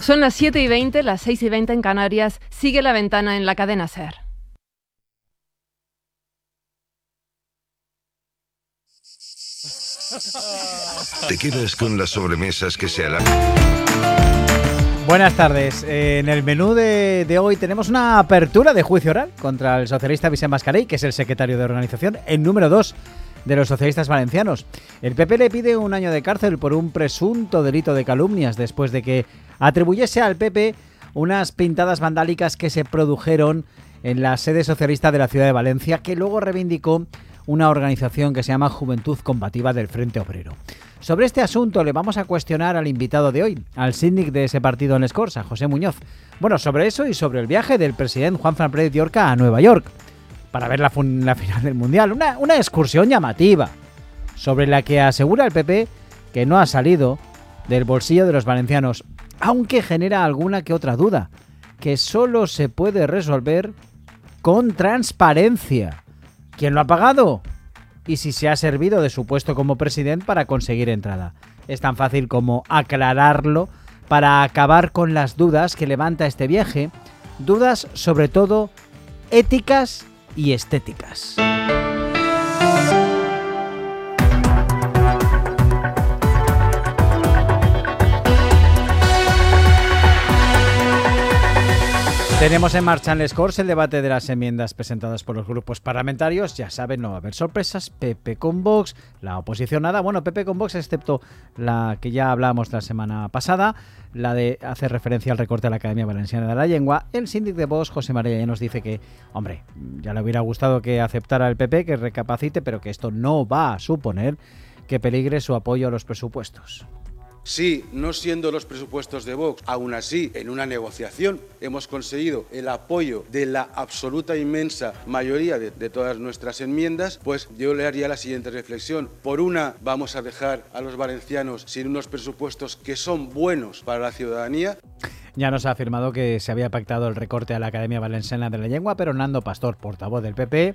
Son las 7:20, las 6:20 en Canarias. Sigue La Ventana en la cadena SER. Te quedas con las sobremesas que se alargan. Buenas tardes. En el menú de hoy tenemos una apertura de juicio oral contra el socialista Vicent Mascarell, que es el secretario de organización, el número 2 de los socialistas valencianos. El PP le pide 1 año de cárcel por un presunto delito de calumnias después de que atribuyese al PP unas pintadas vandálicas que se produjeron en la sede socialista de la ciudad de Valencia, que luego reivindicó una organización que se llama Juventud Combativa del Frente Obrero. Sobre este asunto le vamos a cuestionar al invitado de hoy, al síndic de ese partido en Escorts, a José Muñoz. Bueno, sobre eso y sobre el viaje del presidente Juanfran Pérez Llorca a Nueva York para ver la final del Mundial. Una excursión llamativa sobre la que asegura el PP que no ha salido del bolsillo de los valencianos, aunque genera alguna que otra duda, que solo se puede resolver con transparencia. ¿Quién lo ha pagado? Y si se ha servido de su puesto como presidente para conseguir entrada. Es tan fácil como aclararlo para acabar con las dudas que levanta este viaje, dudas sobre todo éticas y estéticas. Tenemos en marcha en Les Corts el debate de las enmiendas presentadas por los grupos parlamentarios. Ya saben, no va a haber sorpresas. PP con Vox, la oposición nada. Bueno, PP con Vox, excepto la que ya hablamos la semana pasada, la de hacer referencia al recorte a la Academia Valenciana de la Lengua. El síndic de Vox, José María, ya nos dice que, hombre, ya le hubiera gustado que aceptara el PP, que recapacite, pero que esto no va a suponer que peligre su apoyo a los presupuestos. Sí, no siendo los presupuestos de Vox, aún así, en una negociación hemos conseguido el apoyo de la absoluta inmensa mayoría de todas nuestras enmiendas, pues yo le haría la siguiente reflexión. Por una, vamos a dejar a los valencianos sin unos presupuestos que son buenos para la ciudadanía. Ya nos ha afirmado que se había pactado el recorte a la Academia Valenciana de la Lengua, pero Nando Pastor, portavoz del PP,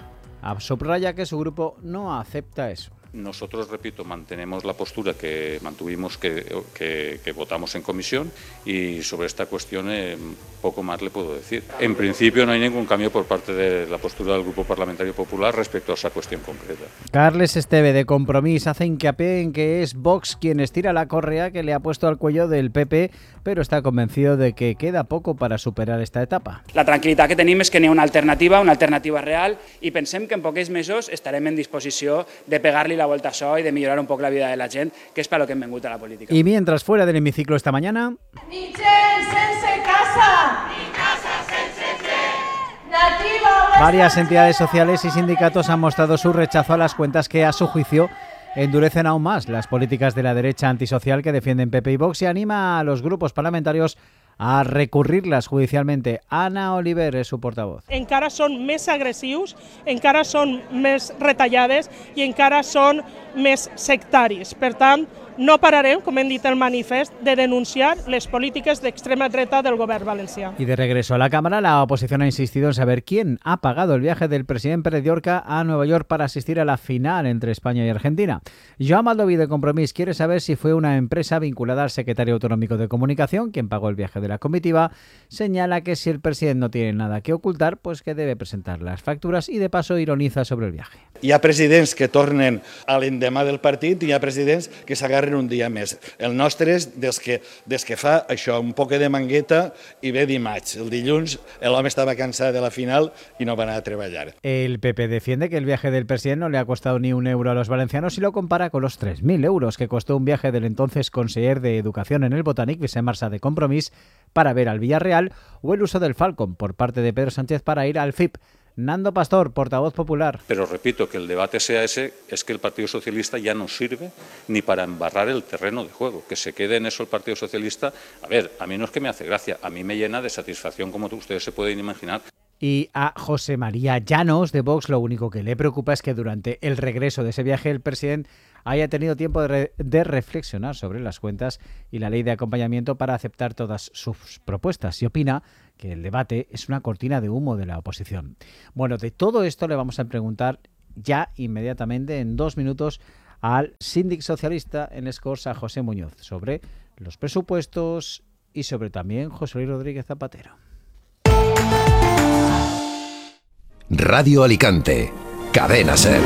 subraya que su grupo no acepta eso. Nosotros, repito, mantenemos la postura que mantuvimos, que votamos en comisión, y sobre esta cuestión poco más le puedo decir. En principio no hay ningún cambio por parte de la postura del Grupo Parlamentario Popular respecto a esa cuestión concreta. Carles Esteve, de Compromís, hace hincapié en que es Vox quien estira la correa que le ha puesto al cuello del PP, pero está convencido de que queda poco para superar esta etapa. La tranquil·litat que tenim és que n'hi ha una alternativa real, i pensem que en pocs mesos estarem en disposició de pegar-li la vuelta a això y de mejorar un poco la vida de la gent, que es para lo que hem vengut a la política. Y mientras fuera del hemiciclo esta mañana... Ni gent sense casa! Ni casa sense gent! Nativa! Varias entidades sociales y sindicatos han mostrado su rechazo a las cuentas que, a su juicio, endurecen aún más las políticas de la derecha antisocial que defienden PP y Vox, y anima a los grupos parlamentarios a recurrirlas judicialmente. Anna Oliver és su portavoz. Encara són més agressius, encara són més retallades i encara són més sectaris. Per tant, no pararem, com hem dit el manifest, de denunciar les polítiques d'extrema dreta del govern valencià. Y de regreso a la Cámara, la oposición ha insistido en saber quién ha pagado el viaje del presidente Pérez Llorca a Nueva York para asistir a la final entre España y Argentina. Joan Baldoví, de Compromís, quiere saber si fue una empresa vinculada al secretario autonómico de Comunicación quien pagó el viaje de la comitiva. Señala que si el presidente no tiene nada que ocultar, pues que debe presentar las facturas, y de paso ironiza sobre el viaje. Hi ha presidents que tornen a l'endemà del partit i hi ha presidents que s'agarren un dia més. El nostre és des que fa això, un poc de mangueta i ve dimarts. El dilluns l'home estava cansat de la final i no va anar a treballar. El PP defiende que el viaje del presidente no le ha costado ni un euro a los valencianos y lo compara con los 3.000 euros que costó un viaje del entonces conseller de Educación en el Botànic, Vicent Marsà, de Compromís, para ver al Villarreal, o el uso del Falcon por parte de Pedro Sánchez para ir al FIP. Nando Pastor, portavoz popular. Pero repito, que el debate sea ese, es que el Partido Socialista ya no sirve ni para embarrar el terreno de juego. Que se quede en eso el Partido Socialista. A ver, a mí no es que me hace gracia, a mí me llena de satisfacción, como ustedes se pueden imaginar. Y a José María Llanos, de Vox, lo único que le preocupa es que durante el regreso de ese viaje el presidente haya tenido tiempo de reflexionar sobre las cuentas y la ley de acompañamiento para aceptar todas sus propuestas, y opina que el debate es una cortina de humo de la oposición. Bueno, de todo esto le vamos a preguntar ya inmediatamente, en 2 minutos, al síndic socialista en Escorts, a José Muñoz, sobre los presupuestos y sobre también José Luis Rodríguez Zapatero. Radio Alicante, Cadena SER.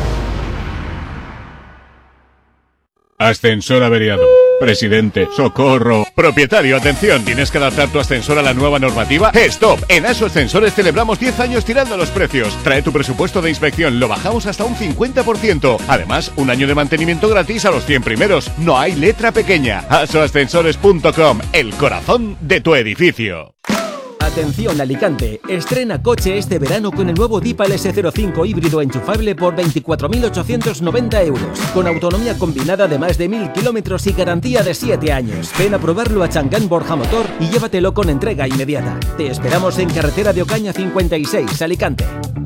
Ascensor averiado. Presidente, socorro. Propietario, atención, ¿tienes que adaptar tu ascensor a la nueva normativa? ¡Stop! En ASO Ascensores celebramos 10 años tirando los precios. Trae tu presupuesto de inspección, lo bajamos hasta un 50%. Además, un año de mantenimiento gratis a los 100 primeros. No hay letra pequeña. asoascensores.com, el corazón de tu edificio. Atención Alicante, estrena coche este verano con el nuevo Deepal S05 híbrido enchufable por 24.890 euros, con autonomía combinada de más de 1.000 kilómetros y garantía de 7 años. Ven a probarlo a Changán Borja Motor y llévatelo con entrega inmediata. Te esperamos en carretera de Ocaña 56, Alicante.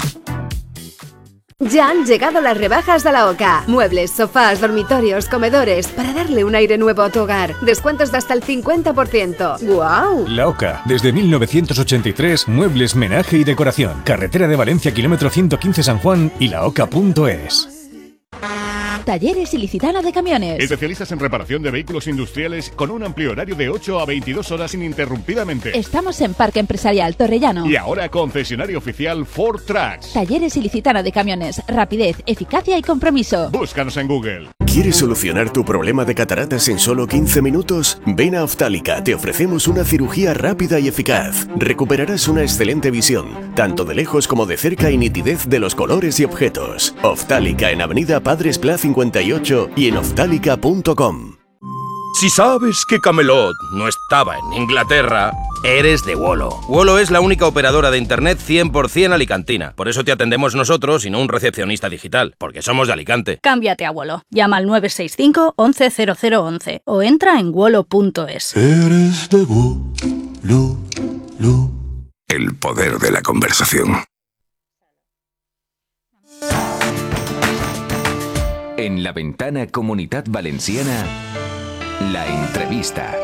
Ya han llegado las rebajas de la OCA. Muebles, sofás, dormitorios, comedores, para darle un aire nuevo a tu hogar. Descuentos de hasta el 50%. ¡Guau! La OCA. Desde 1983, muebles, menaje y decoración. Carretera de Valencia, kilómetro 115 San Juan y laoca.es. Talleres Ilicitana de Camiones. Especialistas en reparación de vehículos industriales con un amplio horario de 8 a 22 horas ininterrumpidamente. Estamos en Parque Empresarial Torrellano. Y ahora concesionario oficial Ford Trucks. Talleres Ilicitana de Camiones. Rapidez, eficacia y compromiso. Búscanos en Google. ¿Quieres solucionar tu problema de cataratas en solo 15 minutos? Ven a Ophthalica, te ofrecemos una cirugía rápida y eficaz. Recuperarás una excelente visión, tanto de lejos como de cerca, y nitidez de los colores y objetos. Ophthalica en Avenida Padres Pla 58 y en ophthalica.com. Si sabes que Camelot no estaba en Inglaterra, eres de Wolo. Wolo es la única operadora de internet 100% alicantina. Por eso te atendemos nosotros y no un recepcionista digital, porque somos de Alicante. Cámbiate a Wolo. Llama al 965 11 0011 o entra en wolo.es. Eres de Wolo. El poder de la conversación. En la ventana Comunitat Valenciana, la entrevista.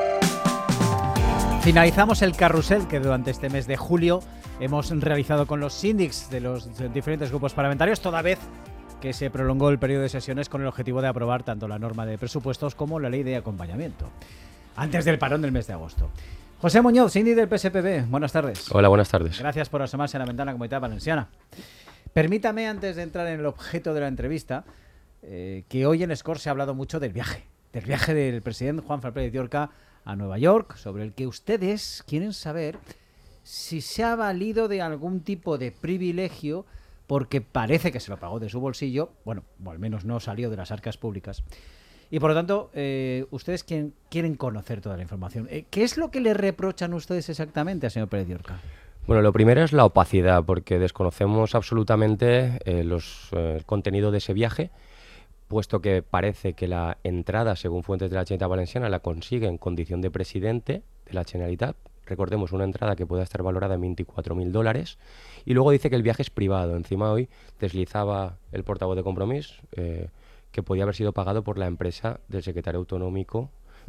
Finalizamos el carrusel que durante este mes de julio hemos realizado con los síndics de los diferentes grupos parlamentarios, toda vez que se prolongó el periodo de sesiones con el objetivo de aprobar tanto la norma de presupuestos como la ley de acompañamiento, antes del parón del mes de agosto. José Muñoz, síndic del PSPB, buenas tardes. Hola, buenas tardes. Gracias por asomarse a la ventana Comunitat Valenciana. Permítame, antes de entrar en el objeto de la entrevista, que hoy en Score se ha hablado mucho del viaje del presidente Juan Pérez Llorca a Nueva York, sobre el que ustedes quieren saber si se ha valido de algún tipo de privilegio, porque parece que se lo pagó de su bolsillo, bueno, o al menos no salió de las arcas públicas. Y por lo tanto, ustedes quieren conocer toda la información. ¿Qué es lo que le reprochan ustedes exactamente al señor Pérez Llorca? Bueno, lo primero es la opacidad, porque desconocemos absolutamente el contenido de ese viaje, puesto que parece que la entrada, según fuentes de la Generalitat Valenciana, la consigue en condición de presidente de la Generalitat. Recordemos, una entrada que pueda estar valorada en $24.000. Y luego dice que el viaje es privado. Encima hoy deslizaba el portavoz de Compromís que podía haber sido pagado por la empresa del secretario autonómico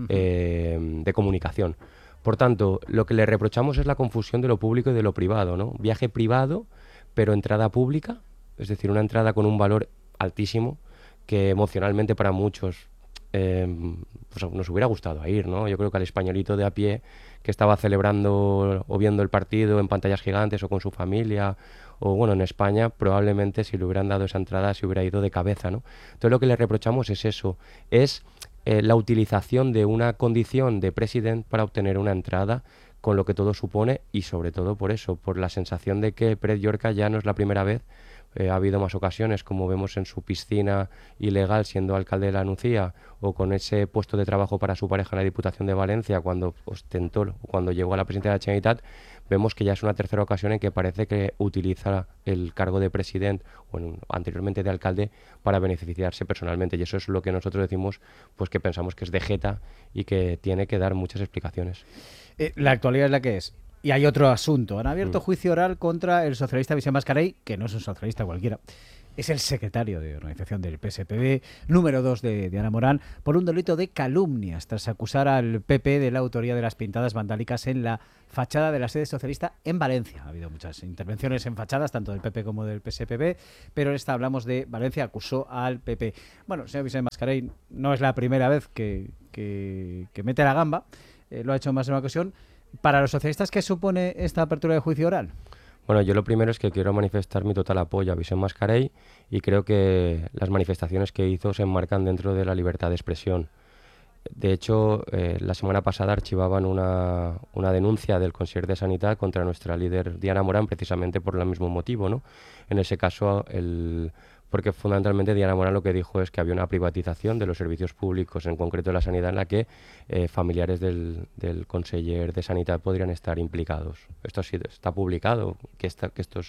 de comunicación. Por tanto, lo que le reprochamos es la confusión de lo público y de lo privado, ¿no? Viaje privado, pero entrada pública, es decir, una entrada con un valor altísimo, que emocionalmente para muchos pues nos hubiera gustado ir, ¿no? Yo creo que al españolito de a pie que estaba celebrando o viendo el partido en pantallas gigantes o con su familia, o bueno, en España, probablemente si le hubieran dado esa entrada se hubiera ido de cabeza, ¿no? Entonces lo que le reprochamos es eso, es la utilización de una condición de presidente para obtener una entrada, con lo que todo supone, y sobre todo por eso, por la sensación de que Pérez Llorca ya no es la primera vez. Ha habido más ocasiones, como vemos en su piscina ilegal siendo alcalde de La Nucía, o con ese puesto de trabajo para su pareja en la Diputación de Valencia cuando ostentó, cuando llegó a la presidencia de la Generalitat. Vemos que ya es una tercera ocasión en que parece que utiliza el cargo de presidente o anteriormente de alcalde para beneficiarse personalmente, y eso es lo que nosotros decimos, pues que pensamos que es de jeta y que tiene que dar muchas explicaciones. La actualidad es la que es. Y hay otro asunto. Han abierto juicio oral contra el socialista Vicent Mascarell, que no es un socialista cualquiera. Es el secretario de organización del PSPB, número 2 de Ana Morán, por un delito de calumnias, tras acusar al PP de la autoría de las pintadas vandálicas en la fachada de la sede socialista en Valencia. Ha habido muchas intervenciones en fachadas, tanto del PP como del PSPB, pero en esta hablamos de Valencia, acusó al PP. Bueno, el señor Vicent Mascarell no es la primera vez que mete la gamba. lo ha hecho en más de una ocasión. Para los socialistas, ¿qué supone esta apertura de juicio oral? Bueno, yo lo primero es que quiero manifestar mi total apoyo a Vicent Mascarell y creo que las manifestaciones que hizo se enmarcan dentro de la libertad de expresión. De hecho, la semana pasada archivaban una denuncia del Conseller de Sanidad contra nuestra líder Diana Morán precisamente por el mismo motivo, ¿no? En ese caso, porque fundamentalmente Diana Morán lo que dijo es que había una privatización de los servicios públicos, en concreto de la sanidad, en la que familiares del conseller de Sanidad podrían estar implicados. Esto ha sido, está publicado, que esto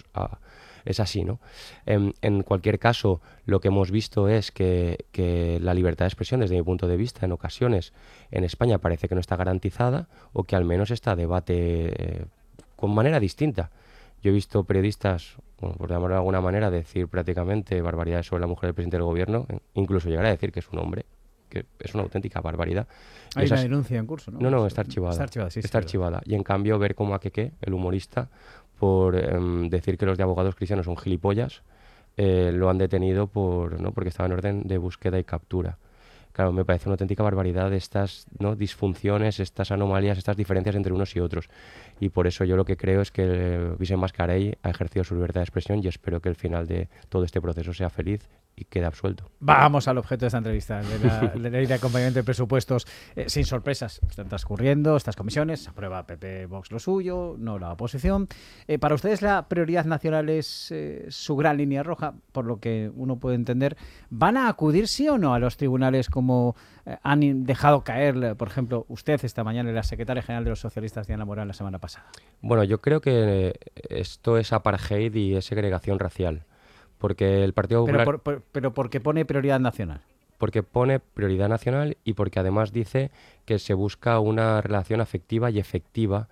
es así, ¿no? En cualquier caso, lo que hemos visto es que la libertad de expresión, desde mi punto de vista, en ocasiones en España parece que no está garantizada o que al menos está a debate con manera distinta. Yo he visto periodistas, bueno, por llamarlo de alguna manera, decir prácticamente barbaridades sobre la mujer del presidente del gobierno, incluso llegar a decir que es un hombre, que es una auténtica barbaridad. Hay una denuncia en curso, ¿no? No, está archivada. Está archivada, sí. Está archivada. Y en cambio ver cómo Akeke, el humorista, por decir que los de Abogados Cristianos son gilipollas, lo han detenido porque estaba en orden de búsqueda y captura. Claro, me parece una auténtica barbaridad estas disfunciones, estas anomalías, estas diferencias entre unos y otros. Y por eso yo lo que creo es que Vicent Mascarell ha ejercido su libertad de expresión y espero que el final de todo este proceso sea feliz y quede absuelto. Vamos al objeto de esta entrevista, de la ley de acompañamiento de presupuestos. Sin sorpresas, están transcurriendo estas comisiones, aprueba PP Vox lo suyo, no la oposición. Para ustedes la prioridad nacional es su gran línea roja, por lo que uno puede entender. ¿Van a acudir sí o no a los tribunales como han dejado caer, por ejemplo, usted esta mañana y la secretaria general de los socialistas, Diana Morán, la semana pasada? Bueno, yo creo que esto es apartheid y es segregación racial. Porque el Partido Popular... Pero porque pone prioridad nacional. Porque pone prioridad nacional y porque además dice que se busca una relación afectiva y efectiva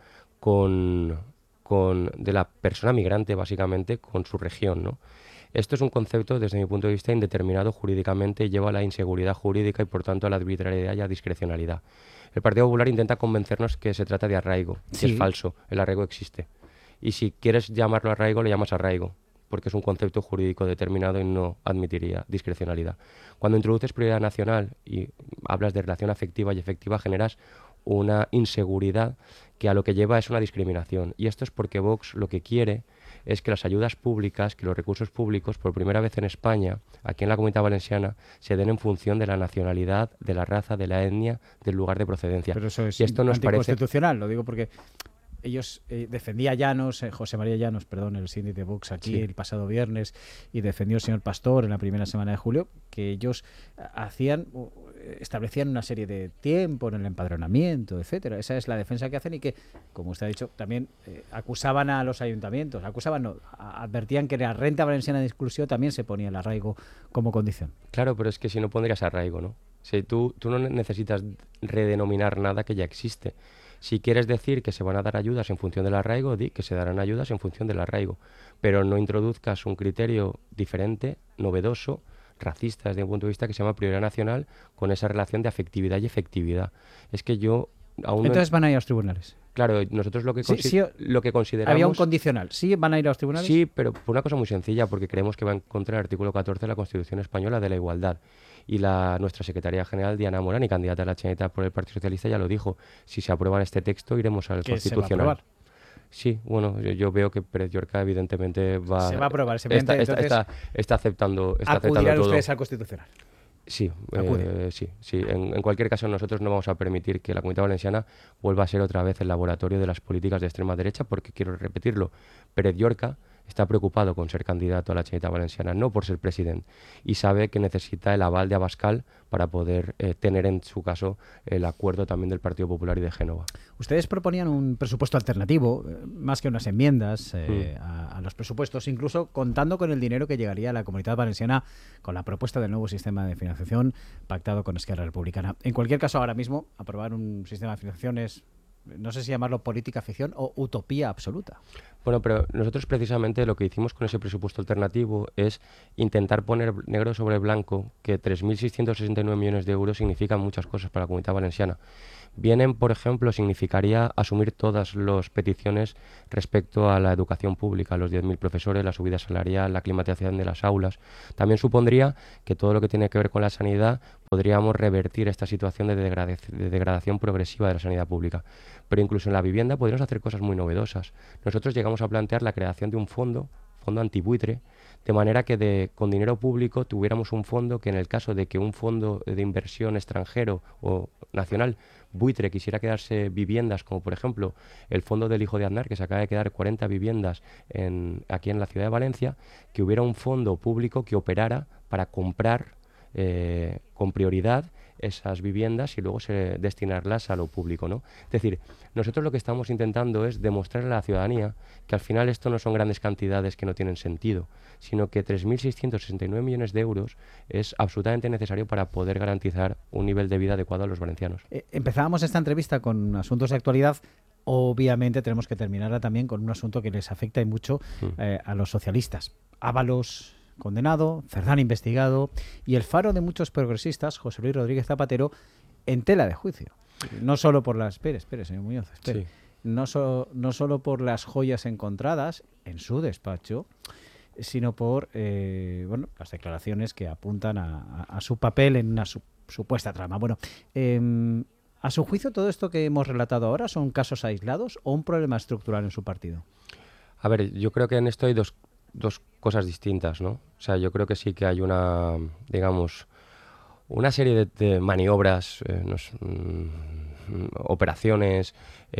de la persona migrante, básicamente, con su región, ¿no? Esto es un concepto, desde mi punto de vista, indeterminado jurídicamente y lleva a la inseguridad jurídica y, por tanto, a la arbitrariedad y a la discrecionalidad. El Partido Popular intenta convencernos que se trata de arraigo, sí. Y es falso, el arraigo existe. Y si quieres llamarlo arraigo, le llamas arraigo, porque es un concepto jurídico determinado y no admitiría discrecionalidad. Cuando introduces prioridad nacional y hablas de relación afectiva y efectiva, generas una inseguridad que a lo que lleva es una discriminación. Y esto es porque Vox lo que quiere es que las ayudas públicas, que los recursos públicos, por primera vez en España, aquí en la Comunidad Valenciana, se den en función de la nacionalidad, de la raza, de la etnia, del lugar de procedencia. Pero eso es y esto nos anticonstitucional, lo digo porque... Ellos defendía Llanos, José María Llanos, perdón, el síndic de Vox aquí el pasado viernes, y defendió el señor Pastor en la primera semana de julio, que ellos establecían una serie de tiempo en el empadronamiento, etcétera. Esa es la defensa que hacen y que, como usted ha dicho, también acusaban a los ayuntamientos, advertían que la renta valenciana de exclusión también se ponía el arraigo como condición. Claro, pero es que si no pondrías arraigo, ¿no? Si tú no necesitas redenominar nada que ya existe. Si quieres decir que se van a dar ayudas en función del arraigo, di que se darán ayudas en función del arraigo. Pero no introduzcas un criterio diferente, novedoso, racista desde mi punto de vista, que se llama prioridad nacional, con esa relación de afectividad y efectividad. Es que yo aún Entonces van a ir a los tribunales. Claro, nosotros lo que consideramos... Había un condicional. ¿Sí van a ir a los tribunales? Sí, pero por una cosa muy sencilla, porque creemos que va en contra del artículo 14 de la Constitución Española de la igualdad. Y nuestra secretaria general, Diana Morán, y candidata a la Generalitat por el Partido Socialista, ya lo dijo. Si se aprueba este texto, iremos al Constitucional. ¿Se va a aprobar? Sí, bueno, yo veo que Pérez Llorca evidentemente va... Se va a aprobar. Está aceptando ¿acudirán todo. ustedes al Constitucional? Sí, sí. En cualquier caso, nosotros no vamos a permitir que la Comunidad Valenciana vuelva a ser otra vez el laboratorio de las políticas de extrema derecha, porque, quiero repetirlo, Pérez Llorca está preocupado con ser candidato a la Generalitat Valenciana, no por ser presidente, y sabe que necesita el aval de Abascal para poder tener en su caso el acuerdo también del Partido Popular y de Génova. Ustedes proponían un presupuesto alternativo, más que unas enmiendas a los presupuestos, incluso contando con el dinero que llegaría a la Comunidad Valenciana con la propuesta del nuevo sistema de financiación pactado con Esquerra Republicana. En cualquier caso, ahora mismo, aprobar un sistema de financiación es, no sé si llamarlo política ficción o utopía absoluta. Bueno, pero nosotros precisamente lo que hicimos con ese presupuesto alternativo es intentar poner negro sobre blanco que 3.669 millones de euros significan muchas cosas para la Comunidad Valenciana. Vienen, por ejemplo, significaría asumir todas las peticiones respecto a la educación pública, los 10.000 profesores, la subida salarial, la climatización de las aulas. También supondría que todo lo que tiene que ver con la sanidad podríamos revertir esta situación de degradación progresiva de la sanidad pública. Pero incluso en la vivienda podríamos hacer cosas muy novedosas. Nosotros llegamos a plantear la creación de un fondo antibuitre, de manera que con dinero público tuviéramos un fondo que, en el caso de que un fondo de inversión extranjero o nacional buitre quisiera quedarse viviendas, como por ejemplo el fondo del hijo de Aznar, que se acaba de quedar 40 viviendas aquí en la ciudad de Valencia, que hubiera un fondo público que operara para comprar con prioridad esas viviendas y luego destinarlas a lo público, ¿no? Es decir, nosotros lo que estamos intentando es demostrar a la ciudadanía que al final esto no son grandes cantidades que no tienen sentido, sino que 3.669 millones de euros es absolutamente necesario para poder garantizar un nivel de vida adecuado a los valencianos. Empezábamos esta entrevista con asuntos de actualidad. Obviamente tenemos que terminarla también con un asunto que les afecta y mucho a los socialistas. Ábalos condenado, Cerdán investigado y el faro de muchos progresistas, José Luis Rodríguez Zapatero, en tela de juicio. No solo por las... Espere, señor Muñoz, espere. Sí. No solo por las joyas encontradas en su despacho, sino por las declaraciones que apuntan a su papel en una supuesta trama. Bueno, a su juicio, todo esto que hemos relatado ahora son casos aislados o un problema estructural en su partido. A ver, yo creo que en esto hay dos cosas distintas, ¿no? O sea, yo creo que sí que hay una serie de maniobras, operaciones,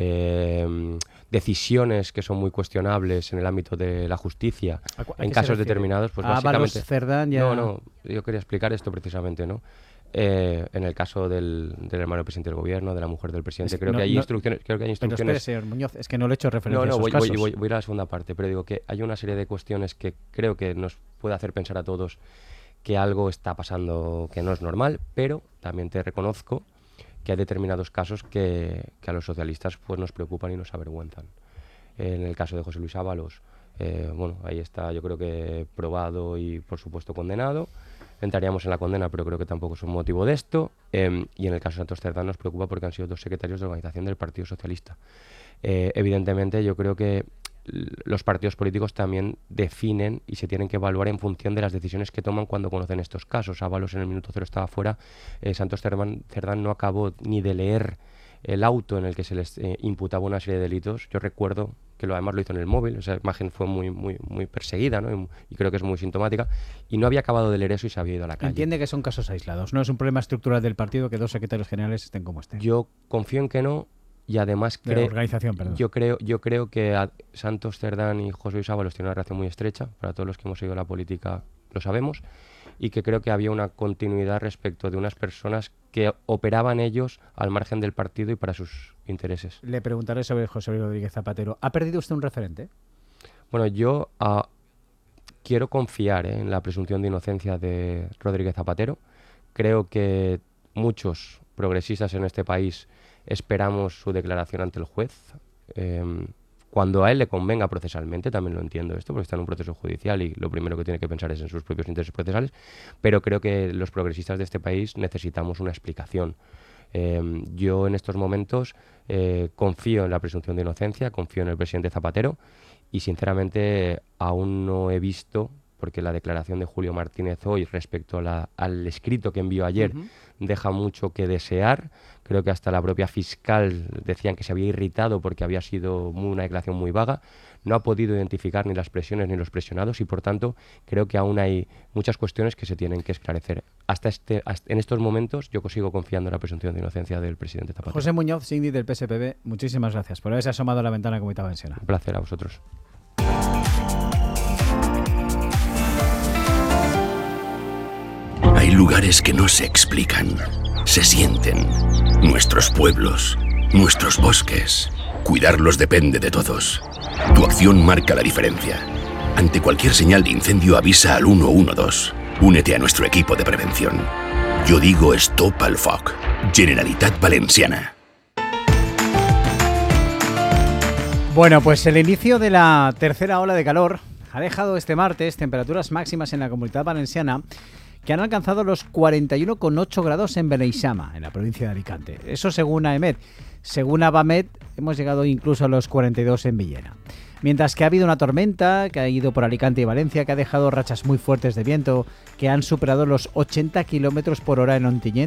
decisiones que son muy cuestionables en el ámbito de la justicia en casos determinados, pues básicamente... Cerdán ya... No, yo quería explicar esto precisamente, ¿no? En el caso del hermano del presidente del gobierno, de la mujer del presidente, creo que hay instrucciones. Pero espere, señor Muñoz, es que no le he hecho referencia a esos casos. Voy a la segunda parte, pero digo que hay una serie de cuestiones que creo que nos puede hacer pensar a todos que algo está pasando que no es normal, pero también te reconozco que hay determinados casos que a los socialistas pues nos preocupan y nos avergüenzan. En el caso de José Luis Ábalos, ahí está, yo creo que probado y por supuesto condenado. Entraríamos en la condena, pero creo que tampoco es un motivo de esto. Y en el caso de Santos Cerdán nos preocupa porque han sido 2 secretarios de organización del Partido Socialista. Evidentemente, yo creo que los partidos políticos también definen y se tienen que evaluar en función de las decisiones que toman cuando conocen estos casos. Ábalos en el minuto 0 estaba fuera. Santos Cerdán no acabó ni de leer el auto en el que se les imputaba una serie de delitos. Yo recuerdo que además lo hizo en el móvil, esa imagen fue muy perseguida, ¿no? Y creo que es muy sintomática, y no había acabado de leer eso y se había ido a la calle. Entiende que son casos aislados, no es un problema estructural del partido que 2 secretarios generales estén como estén. Yo confío en que no, y además yo creo que a Santos Cerdán y José Luis Ábalos tienen una relación muy estrecha, para todos los que hemos seguido la política lo sabemos, y que creo que había una continuidad respecto de unas personas que operaban ellos al margen del partido y para sus intereses. Le preguntaré sobre José Luis Rodríguez Zapatero. ¿Ha perdido usted un referente? Bueno, yo quiero confiar en la presunción de inocencia de Rodríguez Zapatero. Creo que muchos progresistas en este país esperamos su declaración ante el juez. Cuando a él le convenga procesalmente, también lo entiendo esto, porque está en un proceso judicial y lo primero que tiene que pensar es en sus propios intereses procesales, pero creo que los progresistas de este país necesitamos una explicación. Yo en estos momentos confío en la presunción de inocencia, confío en el presidente Zapatero y sinceramente aún no he visto, porque la declaración de Julio Martínez hoy respecto al escrito que envió ayer deja mucho que desear. Creo que hasta la propia fiscal decían que se había irritado porque había sido una declaración muy vaga. No ha podido identificar ni las presiones ni los presionados y, por tanto, creo que aún hay muchas cuestiones que se tienen que esclarecer. Hasta en estos momentos yo sigo confiando en la presunción de inocencia del presidente Zapatero. José Muñoz, Síndic del PSPB, muchísimas gracias por haberse asomado a la ventana Comunidad Valenciana. Un placer a vosotros. Hay lugares que no se explican, se sienten. Nuestros pueblos, nuestros bosques. Cuidarlos depende de todos. Tu acción marca la diferencia. Ante cualquier señal de incendio avisa al 112. Únete a nuestro equipo de prevención. Yo digo Stop al Foc. Generalitat Valenciana. Bueno, pues el inicio de la tercera ola de calor ha dejado este martes temperaturas máximas en la Comunidad Valenciana que han alcanzado los 41,8 grados en Beneixama, en la provincia de Alicante. Eso según AEMET. Según Abamet, hemos llegado incluso a los 42 en Villena. Mientras que ha habido una tormenta que ha ido por Alicante y Valencia, que ha dejado rachas muy fuertes de viento que han superado los 80 km por hora en Ontinyent.